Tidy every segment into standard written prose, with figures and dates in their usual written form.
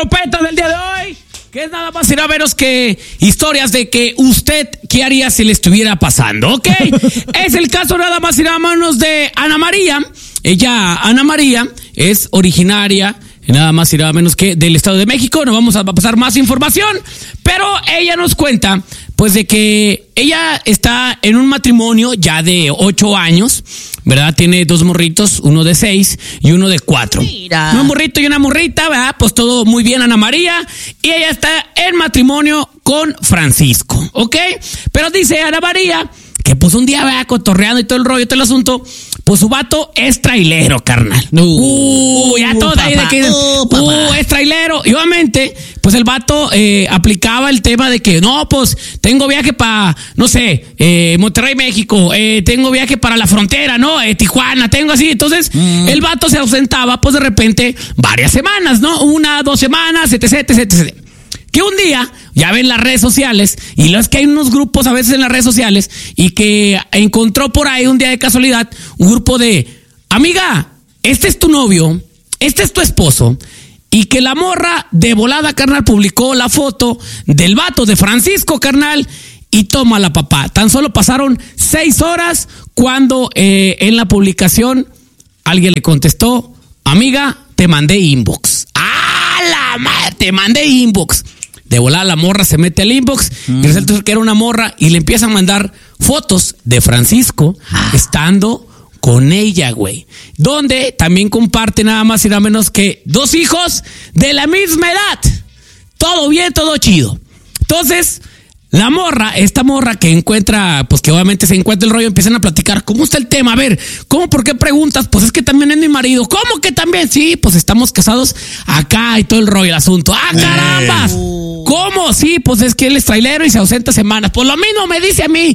trompeta del día de hoy, que es nada más y nada menos que historias de que usted, ¿qué haría si le estuviera pasando? ¿Ok? Es el caso nada más y nada menos de Ana María. Ella, Ana María, es originaria nada más y nada menos que del Estado de México. No vamos a pasar más información, pero ella nos cuenta pues de que ella está en un matrimonio ya de 8 años, ¿verdad? Tiene 2 morritos, uno de 6 y uno de 4. Mira. Un morrito y una morrita, ¿verdad? Pues todo muy bien, Ana María. Y ella está en matrimonio con Francisco, ¿ok? Pero dice Ana María que pues un día va cotorreando y todo el rollo, todo el asunto, pues su vato es trailero, carnal. Ya todo ahí de que es trailero. Y obviamente, pues el vato aplicaba el tema de que no, pues tengo viaje para, no sé, Monterrey, México, tengo viaje para la frontera, ¿no? Tijuana, tengo así. Entonces, el vato se ausentaba, pues de repente, varias semanas, ¿no? 1, 2 semanas, etc. Que un día, ya ven las redes sociales, y lo es que hay unos grupos a veces en las redes sociales, y que encontró por ahí un día de casualidad un grupo de, amiga, este es tu novio, este es tu esposo, y que la morra de volada, carnal, publicó la foto del vato de Francisco, carnal, y tómala, papá. Tan solo pasaron 6 horas cuando en la publicación alguien le contestó, amiga, te mandé inbox. ¡Ah, la madre! Te mandé inbox. De volada la morra se mete al inbox y resulta que era una morra y le empieza a mandar fotos de Francisco estando con ella, güey. Donde también comparte nada más y nada menos que 2 hijos de la misma edad. Todo bien, todo chido. Entonces, la morra, esta morra que encuentra, pues que obviamente se encuentra el rollo, empiezan a platicar, ¿cómo está el tema? A ver, ¿cómo? ¿Por qué preguntas? Pues es que también es mi marido. ¿Cómo que también? Sí, pues estamos casados acá y todo el rollo, el asunto. ¡Ah, carambas! ¿Cómo? Sí, pues es que él es trailero y se ausenta semanas. Pues lo mismo me dice a mí.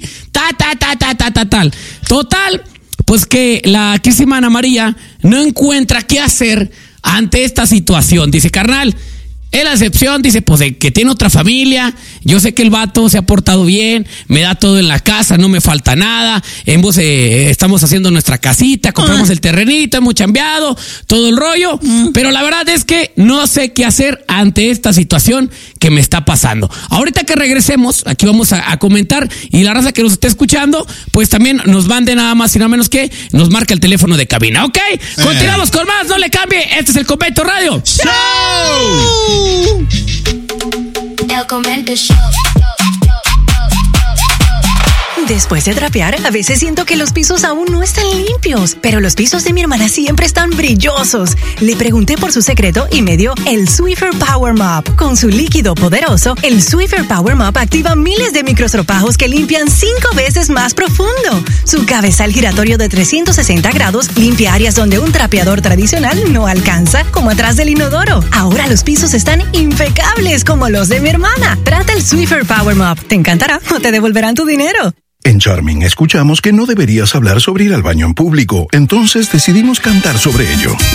Tal. Total, pues que la querísima Ana María no encuentra qué hacer ante esta situación. Dice, carnal, es la excepción, dice, pues de que tiene otra familia. Yo sé que el vato se ha portado bien, me da todo en la casa, no me falta nada. Ambos estamos haciendo nuestra casita, compramos el terrenito, hemos chambeado, todo el rollo. Pero la verdad es que no sé qué hacer ante esta situación que me está pasando. Ahorita que regresemos, aquí vamos a comentar, y la raza que nos esté escuchando, pues también nos mande nada más y nada menos que nos marca el teléfono de cabina, ¿ok? Continuamos con más, no le cambie. Este es el Convento Radio Show. El Convento Show. Después de trapear, a veces siento que los pisos aún no están limpios, pero los pisos de mi hermana siempre están brillosos. Le pregunté por su secreto y me dio el Swiffer Power Mop. Con su líquido poderoso, el Swiffer Power Mop activa miles de microstropajos que limpian 5 veces más profundo. Su cabezal giratorio de 360 grados limpia áreas donde un trapeador tradicional no alcanza, como atrás del inodoro. Ahora los pisos están impecables como los de mi hermana. Trata el Swiffer Power Mop. Te encantará o te devolverán tu dinero. En Charming escuchamos que no deberías hablar sobre ir al baño en público, entonces decidimos cantar sobre ello.